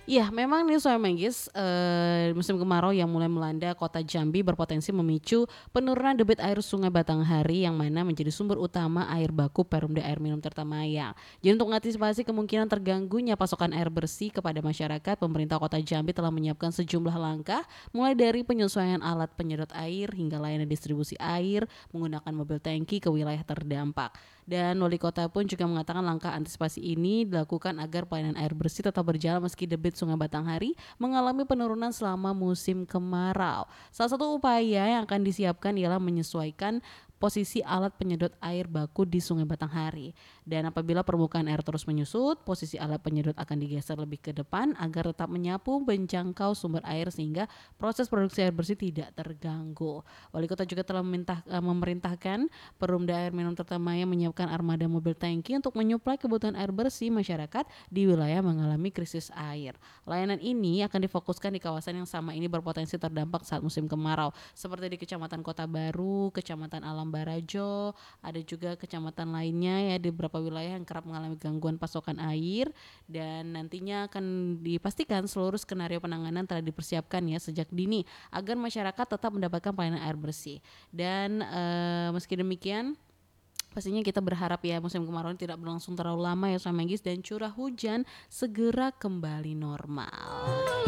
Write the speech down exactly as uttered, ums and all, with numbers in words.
Iya, memang nih Soe Manggis, eee, musim kemarau yang mulai melanda kota Jambi berpotensi memicu penurunan debit air Sungai Batanghari yang mana menjadi sumber utama air baku Perumda Air Minum Tirtamaya. Jadi untuk mengantisipasi kemungkinan terganggunya pasokan air bersih kepada masyarakat, pemerintah kota Jambi telah menyiapkan sejumlah langkah mulai dari penyesuaian alat penyedot air hingga layanan distribusi air menggunakan mobil tangki ke wilayah terdampak. Dan wali kota pun juga mengatakan langkah antisipasi ini dilakukan agar pelayanan air bersih tetap berjalan meski debit Sungai Batanghari mengalami penurunan selama musim kemarau. Salah satu upaya yang akan disiapkan ialah menyesuaikan posisi alat penyedot air baku di Sungai Batanghari. Dan apabila permukaan air terus menyusut, posisi alat penyedot akan digeser lebih ke depan agar tetap menyapu menjangkau sumber air sehingga proses produksi air bersih tidak terganggu. Wali kota juga telah meminta, uh, memerintahkan Perumda Air Minum Tirtamaya menyiapkan armada mobil tangki untuk menyuplai kebutuhan air bersih masyarakat di wilayah mengalami krisis air. Layanan ini akan difokuskan di kawasan yang sama ini berpotensi terdampak saat musim kemarau, seperti di Kecamatan Kota Baru, Kecamatan Alam Barajo, ada juga kecamatan lainnya ya di beberapa wilayah yang kerap mengalami gangguan pasokan air, dan nantinya akan dipastikan seluruh skenario penanganan telah dipersiapkan ya sejak dini agar masyarakat tetap mendapatkan pelayanan air bersih. Dan uh, meski demikian, pastinya kita berharap ya musim kemarau ini tidak berlangsung terlalu lama ya Soe Manggis, dan curah hujan segera kembali normal.